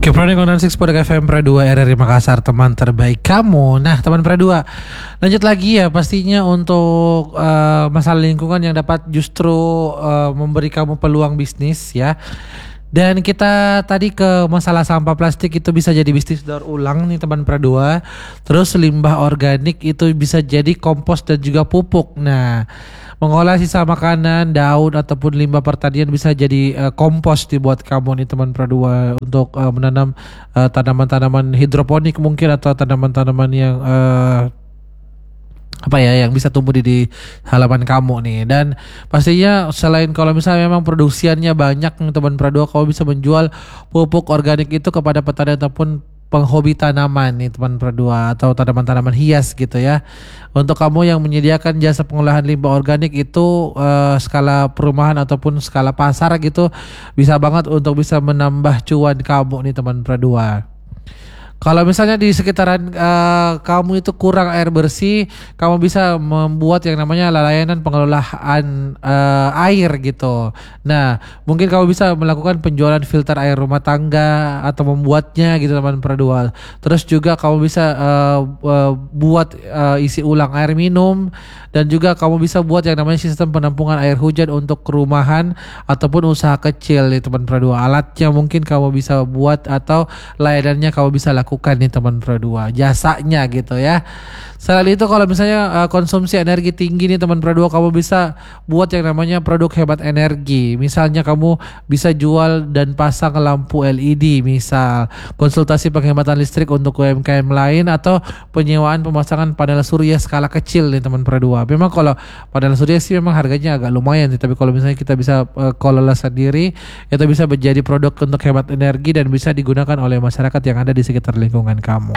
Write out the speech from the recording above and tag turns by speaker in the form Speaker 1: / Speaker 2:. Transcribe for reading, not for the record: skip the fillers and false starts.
Speaker 1: Keprani Kondansi Spodek FM Pra 2 RRI Makassar, teman terbaik kamu. Nah, teman Pra 2, lanjut lagi ya pastinya untuk masalah lingkungan yang dapat justru memberi kamu peluang bisnis ya. Dan kita tadi ke masalah sampah plastik, itu bisa jadi bisnis daur ulang nih teman Pra 2. Terus limbah organik itu bisa jadi kompos dan juga pupuk. Nah, mengolah sisa makanan, daun ataupun limbah pertanian bisa jadi kompos dibuat kamu nih teman Pra 2 untuk menanam tanaman-tanaman hidroponik mungkin, atau tanaman-tanaman yang yang bisa tumbuh di halaman kamu nih. Dan pastinya selain kalau misalnya memang produksiannya banyak teman Pra 2, kamu bisa menjual pupuk organik itu kepada petani ataupun penghobi tanaman nih teman Pra 2, atau tanaman-tanaman hias gitu ya. Untuk kamu yang menyediakan jasa pengolahan limbah organik itu skala perumahan ataupun skala pasar gitu, bisa banget untuk bisa menambah cuan kamu nih teman Pra 2. Kalau misalnya di sekitaran kamu itu kurang air bersih, kamu bisa membuat yang namanya layanan pengelolaan air gitu. Nah, mungkin kamu bisa melakukan penjualan filter air rumah tangga atau membuatnya gitu teman Pra 2. Terus juga kamu bisa buat isi ulang air minum, dan juga kamu bisa buat yang namanya sistem penampungan air hujan untuk rumahan ataupun usaha kecil nih teman Pra 2. Alatnya mungkin kamu bisa buat, atau layanannya kamu bisa lakukan nih teman Pra 2, jasanya gitu ya. Selain itu kalau misalnya konsumsi energi tinggi nih teman Pra 2, kamu bisa buat yang namanya produk hemat energi. Misalnya kamu bisa jual dan pasang lampu LED, misal konsultasi penghematan listrik untuk UMKM lain, atau penyewaan pemasangan panel surya skala kecil nih teman Pra 2. Memang kalau panel surya sih memang harganya agak lumayan sih, tapi kalau misalnya kita bisa kelola sendiri, itu bisa menjadi produk untuk hemat energi dan bisa digunakan oleh masyarakat yang ada di sekitar lingkungan kamu.